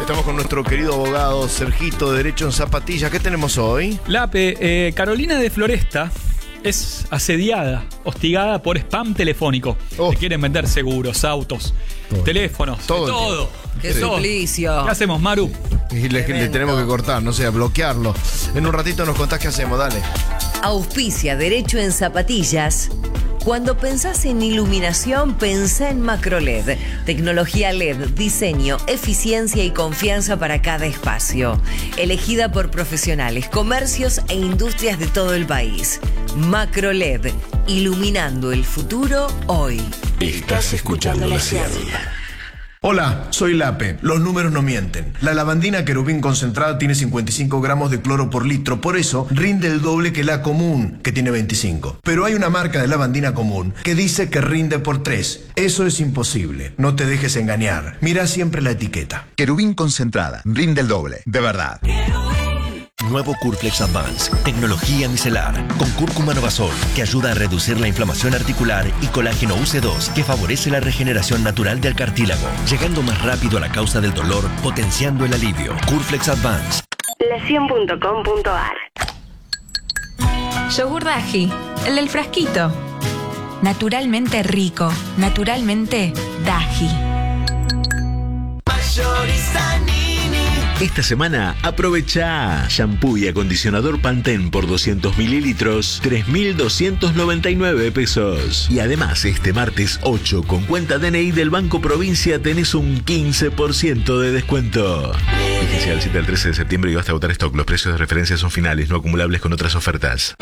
Estamos con nuestro querido abogado Sergito de Derecho en Zapatillas. ¿Qué tenemos hoy? Lape, Carolina de Floresta es asediada, hostigada por spam telefónico. Le quieren vender seguros, autos, teléfonos, todo. ¡Qué suplicio! ¿Qué hacemos, Maru? Y le tenemos que cortar, no sé, bloquearlo. En un ratito nos contás qué hacemos, dale. Auspicia Derecho en Zapatillas. Cuando pensás en iluminación, pensá en Macroled. Tecnología LED, diseño, eficiencia y confianza para cada espacio. Elegida por profesionales, comercios e industrias de todo el país. Macroled, iluminando el futuro hoy. Estás escuchando La Ciénaga. Hola, soy Lape. Los números no mienten. La lavandina Querubín concentrada tiene 55 gramos de cloro por litro, por eso rinde el doble que la común, que tiene 25. Pero hay una marca de lavandina común que dice que rinde por 3. Eso es imposible. No te dejes engañar. Mira siempre la etiqueta. Querubín concentrada, rinde el doble, de verdad. Nuevo Curflex Advance, tecnología micelar, con cúrcuma novasol, que ayuda a reducir la inflamación articular, y colágeno UC2, que favorece la regeneración natural del cartílago, llegando más rápido a la causa del dolor, potenciando el alivio. Curflex Advance. La100.com.ar. Yogur Daji, el del frasquito. Naturalmente rico, naturalmente Daji. Esta semana aprovecha shampoo y acondicionador Pantene por 200 mililitros, 3.299 pesos. Y además este martes 8 con cuenta DNI del Banco Provincia tenés un 15% de descuento. Fíjense al 7 al 13 de septiembre y hasta agotar stock. Los precios de referencia son finales, no acumulables con otras ofertas.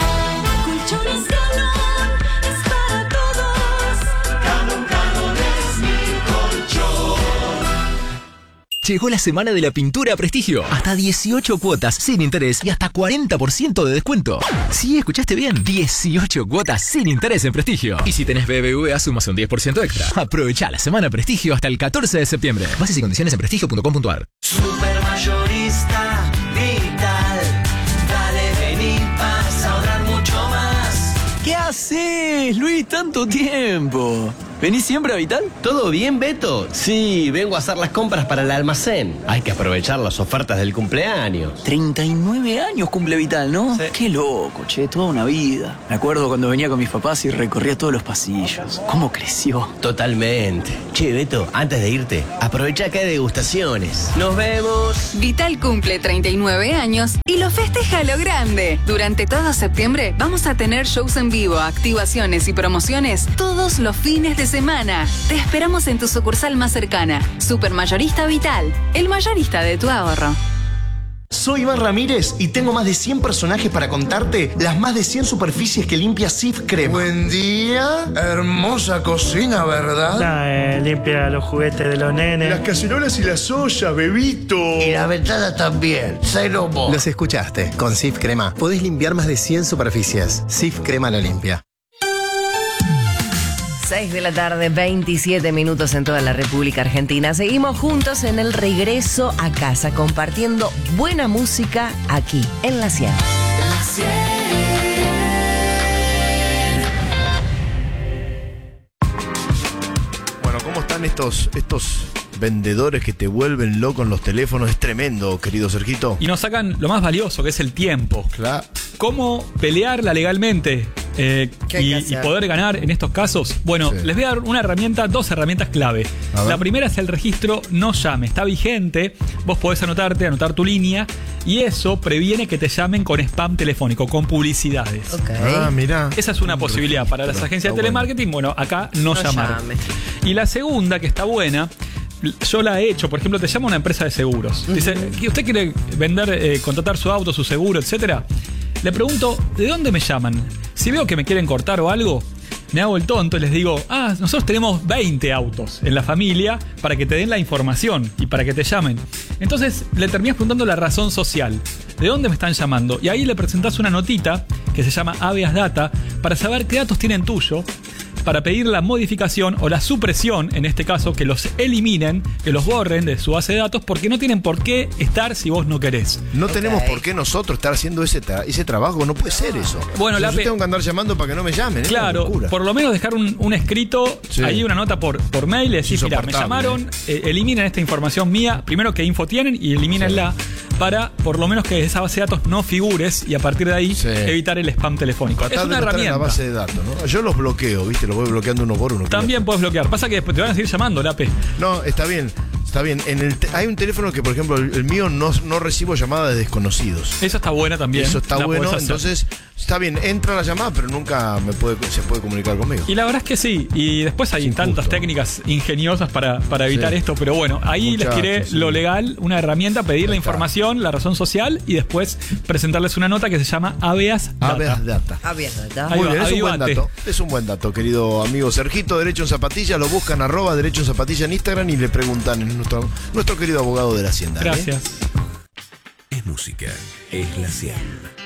Llegó la semana de la pintura a Prestigio. Hasta 18 cuotas sin interés y hasta 40% de descuento. Sí, escuchaste bien. 18 cuotas sin interés en Prestigio. Y si tenés BBVA, sumas un 10% extra. Aprovecha la semana Prestigio hasta el 14 de septiembre. Bases y condiciones en prestigio.com.ar. Supermayorista Vital. Dale, vení, vas a ahorrar mucho más. ¿Qué haces, Luis? Tanto tiempo. ¿Venís siempre a Vital? ¿Todo bien, Beto? Sí, vengo a hacer las compras para el almacén. Hay que aprovechar las ofertas del cumpleaños. 39 años cumple Vital, ¿no? Sí. Qué loco, che, toda una vida. Me acuerdo cuando venía con mis papás y recorría todos los pasillos. ¿Cómo creció? Totalmente. Che, Beto, antes de irte, aprovecha que hay degustaciones. ¡Nos vemos! Vital cumple 39 años y lo festeja a lo grande. Durante todo septiembre vamos a tener shows en vivo, activaciones y promociones todos los fines de semana. Te esperamos en tu sucursal más cercana. Supermayorista Vital, el mayorista de tu ahorro. Soy Iván Ramírez y tengo más de 100 personajes para contarte las más de 100 superficies que limpia Sif Crema. Buen día, hermosa cocina, ¿verdad? Limpia los juguetes de los nenes. Las cacerolas y las ollas, bebito. Y la ventana también, cero vos. Los escuchaste, con Sif Crema podés limpiar más de 100 superficies. Sif Crema la limpia. 6 de la tarde, 27 minutos en toda la República Argentina. Seguimos juntos en el regreso a casa, compartiendo buena música aquí, en La Ciénaga. Bueno, ¿cómo están estos vendedores que te vuelven loco en los teléfonos? Es tremendo, querido Sergito. Y nos sacan lo más valioso, que es el tiempo. Claro. ¿Cómo pelearla legalmente? Y poder ganar en estos casos. Bueno, les voy a dar dos herramientas clave. La primera es el registro No Llame. Está vigente. Vos podés anotar tu línea y eso previene que te llamen con spam telefónico, con publicidades. Mirá. Esa es una posibilidad para las agencias de telemarketing. Bueno, acá no llamar. Y la segunda, que está buena, yo la he hecho. Por ejemplo, te llama una empresa de seguros. Dice, ¿usted quiere vender, contratar su auto, su seguro, etcétera? Le pregunto, ¿de dónde me llaman? Si veo que me quieren cortar o algo, me hago el tonto y les digo, nosotros tenemos 20 autos en la familia para que te den la información y para que te llamen. Entonces le terminas preguntando la razón social. ¿De dónde me están llamando? Y ahí le presentás una notita que se llama Habeas Data para saber qué datos tienen tuyo, para pedir la modificación o la supresión, en este caso, que los eliminen, que los borren de su base de datos, porque no tienen por qué estar si vos no querés. No tenemos por qué nosotros estar haciendo ese trabajo, no puede ser eso. Bueno, yo tengo que andar llamando para que no me llamen. Claro, por lo menos dejar un escrito, ahí una nota por mail, y decir, mira, me llamaron, eliminen esta información mía, primero qué info tienen y elimínenla para por lo menos que esa base de datos no figures y a partir de ahí evitar el spam telefónico. Es una herramienta. En la base de datos, ¿no? Yo los bloqueo, ¿viste? Los voy bloqueando uno por uno. También puedes bloquear. Pasa que después te van a seguir llamando, Lape. No, está bien. Está bien, hay un teléfono que, por ejemplo, el mío no recibo llamadas de desconocidos. Eso está buena también. Eso está bueno, entonces está bien, entra la llamada, pero nunca se puede comunicar conmigo. Y la verdad es que sí, y después hay tantas técnicas ingeniosas para evitar esto, pero bueno, ahí les tiré lo legal, una herramienta, pedir la información, la razón social y después presentarles una nota que se llama Habeas Data. Habeas Data. Muy bien, es un buen dato. Es un buen dato, querido amigo Sergito, Derecho en Zapatilla, lo buscan @Derecho en Zapatilla en Instagram y le preguntan en nuestro querido abogado de la Hacienda. Gracias. Es música, es la 100.